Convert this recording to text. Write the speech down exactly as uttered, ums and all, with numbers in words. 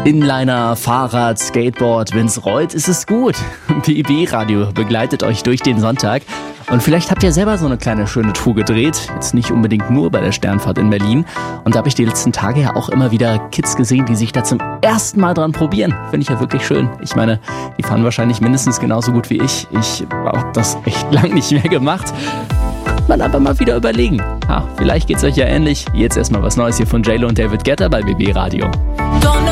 Inliner, Fahrrad, Skateboard, wenn's rollt, ist es gut. B B Radio begleitet euch durch den Sonntag. Und vielleicht habt ihr selber so eine kleine schöne Tour gedreht. Jetzt nicht unbedingt nur bei der Sternfahrt in Berlin. Und da habe ich die letzten Tage ja auch immer wieder Kids gesehen, die sich da zum ersten Mal dran probieren. Finde ich ja wirklich schön. Ich meine, die fahren wahrscheinlich mindestens genauso gut wie ich. Ich habe das echt lang nicht mehr gemacht. Könnte man aber mal wieder überlegen. Ha, vielleicht geht's euch ja ähnlich. Jetzt erstmal was Neues hier von J-Lo und David Guetta bei B B Radio.